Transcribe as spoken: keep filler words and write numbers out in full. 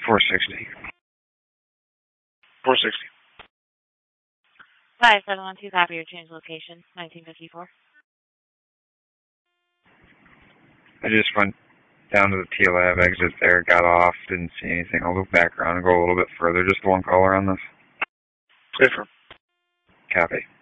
four sixty. four sixty. five seven one two, copy your change location, nineteen fifty-four. I just went down to the T-Lab exit there, got off, didn't see anything. I'll loop back around and go a little bit further. Just one caller on this. Safer. Copy.